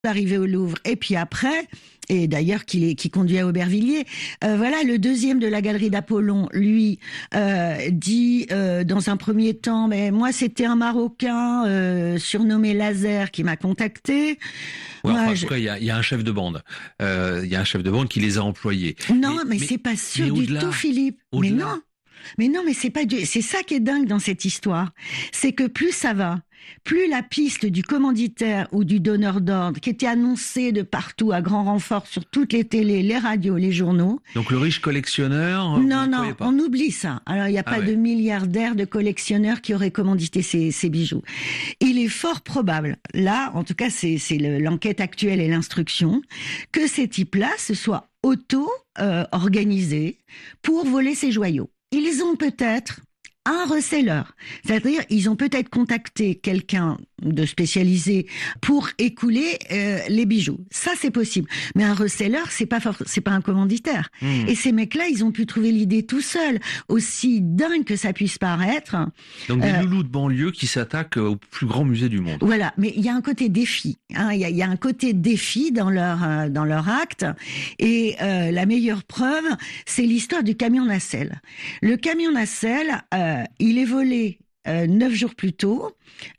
d'arriver au Louvre. Et puis après, et d'ailleurs qui conduit à Aubervilliers, voilà, le deuxième de la galerie d'Apollon, lui, dit dans un premier temps, mais moi c'était un Marocain surnommé Laser qui m'a contacté. Ouais, enfin, en tout cas, il y a un chef de bande. Il y a un chef de bande qui les a employés. Non, mais c'est pas sûr du tout, Philippe. Mais non. Mais non, mais c'est ça qui est dingue dans cette histoire. C'est que plus ça va, plus la piste du commanditaire ou du donneur d'ordre, qui était annoncée de partout à grand renfort sur toutes les télés, les radios, les journaux. Donc le riche collectionneur, non, on oublie ça. Alors il n'y a pas de milliardaires, de collectionneurs qui auraient commandité ces bijoux. Il est fort probable, là, en tout cas c'est l'enquête actuelle et l'instruction, que ces types-là se soient organisés pour voler ces joyaux. Ils ont peut-être un reseller, c'est-à-dire ils ont peut-être contacté quelqu'un de spécialisé pour écouler les bijoux. Ça c'est possible, mais un reseller c'est pas un commanditaire. Et ces mecs-là, ils ont pu trouver l'idée tout seuls, aussi dingue que ça puisse paraître. Donc des loulous de banlieue qui s'attaquent au plus grand musée du monde. Voilà, mais il y a un côté défi, il y a un côté défi dans leur acte. Et la meilleure preuve, c'est l'histoire du camion nacelle. Le camion nacelle, il est volé 9 jours plus tôt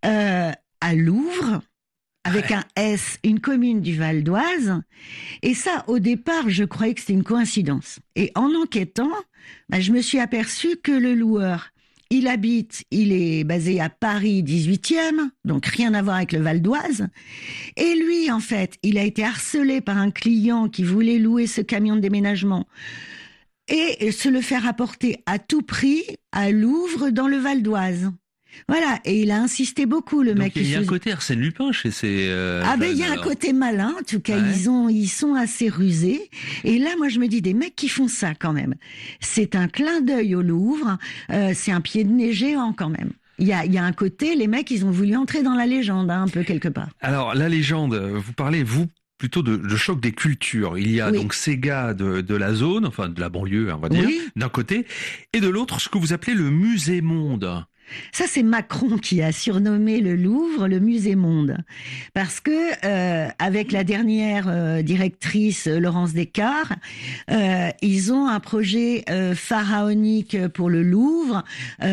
à Louvre, avec un S, une commune du Val d'Oise. Et ça, au départ, je croyais que c'était une coïncidence. Et en enquêtant, je me suis aperçue que le loueur, il est basé à Paris 18e, donc rien à voir avec le Val d'Oise. Et lui, en fait, il a été harcelé par un client qui voulait louer ce camion de déménagement et se le faire apporter à tout prix à Louvre dans le Val d'Oise. Voilà, et il a insisté beaucoup, le mec. Il y a un côté Arsène Lupin chez ces il y a un côté malin, en tout cas, ils sont assez rusés. Et là, moi, je me dis, des mecs qui font ça, quand même. C'est un clin d'œil au Louvre, c'est un pied de nez géant, quand même. Il y a un côté, les mecs, ils ont voulu entrer dans la légende, un peu quelque part. Alors, la légende, vous parlez, plutôt de choc des cultures. Il y a donc ces gars de la zone, enfin de la banlieue, on va dire, d'un côté, et de l'autre, ce que vous appelez le musée monde. Ça, c'est Macron qui a surnommé le Louvre le musée monde. Parce que, avec la dernière directrice, Laurence Descartes, ils ont un projet pharaonique pour le Louvre,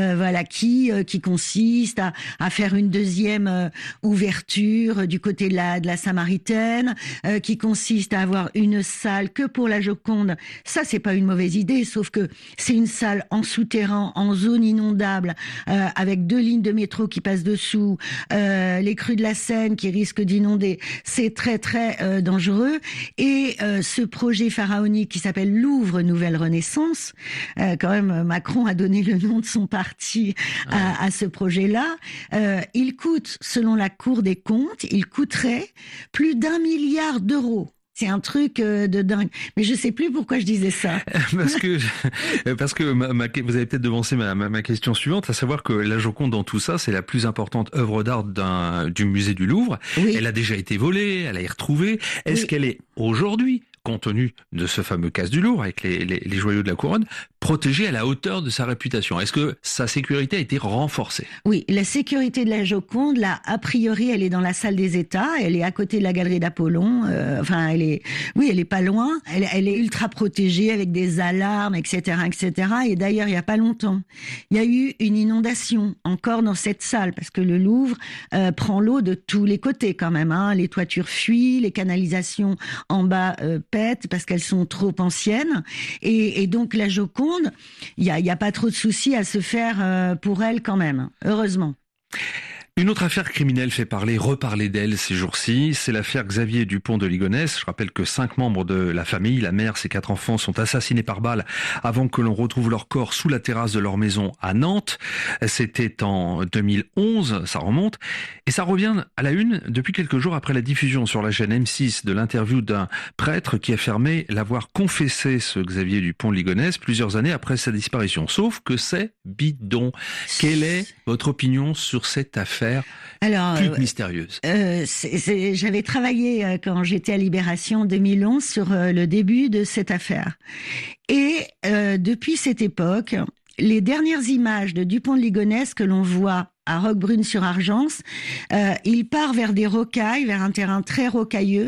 qui consiste à faire une deuxième ouverture du côté de la Samaritaine, qui consiste à avoir une salle que pour la Joconde. Ça, c'est pas une mauvaise idée, sauf que c'est une salle en souterrain, en zone inondable, avec 2 lignes de métro qui passent dessous, les crues de la Seine qui risquent d'inonder. C'est très très dangereux. Et ce projet pharaonique qui s'appelle Louvre Nouvelle Renaissance, quand même Macron a donné le nom de son parti à ce projet-là, il coûte, selon la Cour des comptes, il coûterait plus d'1 milliard d'euros. C'est un truc de dingue. Mais je sais plus pourquoi je disais ça. parce que vous avez peut-être devancé ma question suivante, à savoir que la Joconde dans tout ça, c'est la plus importante œuvre d'art du musée du Louvre. Oui. Elle a déjà été volée, elle a été retrouvée. Est-ce qu'elle est aujourd'hui, compte tenu de ce fameux casse du Louvre avec les joyaux de la couronne, protégée à la hauteur de sa réputation? Est-ce que sa sécurité a été renforcée? Oui, la sécurité de la Joconde, là, a priori, elle est dans la salle des États, elle est à côté de la galerie d'Apollon, elle est pas loin, elle est ultra protégée avec des alarmes, etc., etc. Et d'ailleurs, il y a pas longtemps, il y a eu une inondation encore dans cette salle, parce que le Louvre prend l'eau de tous les côtés quand même, les toitures fuient, les canalisations en bas pètent parce qu'elles sont trop anciennes, et donc la Joconde, il y a pas trop de soucis à se faire pour elle quand même, heureusement. Une autre affaire criminelle fait reparler d'elle ces jours-ci, c'est l'affaire Xavier Dupont de Ligonnès. Je rappelle que 5 membres de la famille, la mère, ses 4 enfants, sont assassinés par balle avant que l'on retrouve leur corps sous la terrasse de leur maison à Nantes. C'était en 2011, ça remonte. Et ça revient à la une depuis quelques jours après la diffusion sur la chaîne M6 de l'interview d'un prêtre qui affirmait l'avoir confessé, ce Xavier Dupont de Ligonnès, plusieurs années après sa disparition. Sauf que c'est bidon. Quelle est votre opinion sur cette affaire? Alors, plus que mystérieuse. J'avais travaillé quand j'étais à Libération en 2011 sur le début de cette affaire. Et depuis cette époque, les dernières images de Dupont de Ligonnès que l'on voit à Roquebrune-sur-Argence, il part vers des rocailles, vers un terrain très rocailleux,